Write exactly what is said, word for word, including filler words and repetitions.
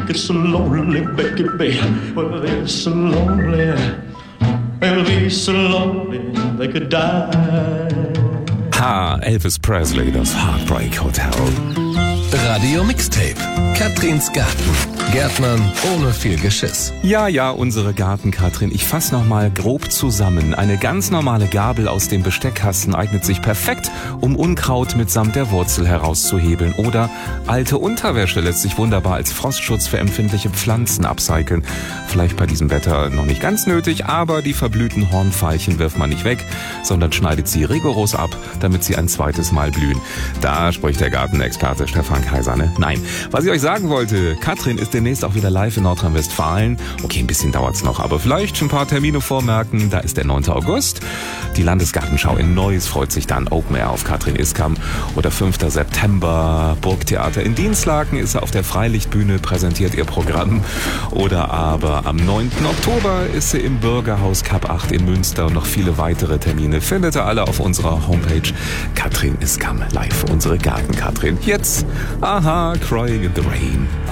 it's so lonely, Becky, babe. Well, they're so lonely. They'll be so lonely they could die. Ha, Elvis Presley, das Heartbreak Hotel. Radio Mixtape. Katrins Garten. Gärtnern ohne viel Geschiss. Ja, ja, unsere Garten-Katrin. Ich fass noch mal grob zusammen. Eine ganz normale Gabel aus dem Besteckkasten eignet sich perfekt, um Unkraut mitsamt der Wurzel herauszuhebeln. Oder alte Unterwäsche lässt sich wunderbar als Frostschutz für empfindliche Pflanzen upcyclen. Vielleicht bei diesem Wetter noch nicht ganz nötig, aber die verblühten Hornfeilchen wirft man nicht weg, sondern schneidet sie rigoros ab, damit sie ein zweites Mal blühen. Da spricht der Gartenexperte Stefan Kaiser, ne? Nein. Was ich euch sagen wollte, Katrin ist demnächst auch wieder live in Nordrhein-Westfalen. Okay, ein bisschen dauert's noch, aber vielleicht ein paar Termine vormerken. Da ist der neunte August. Die Landesgartenschau in Neuss freut sich dann. Open Air auf Katrin Iskam. Oder fünfter September. Burgtheater in Dienstlaken ist sie auf der Freilichtbühne, präsentiert ihr Programm. Oder aber am neunten Oktober ist sie im Bürgerhaus Kap acht in Münster. Und noch viele weitere Termine findet ihr alle auf unserer Homepage. Katrin Iskam live, unsere Garten-Katrin. Jetzt, aha, Crying in the Rain.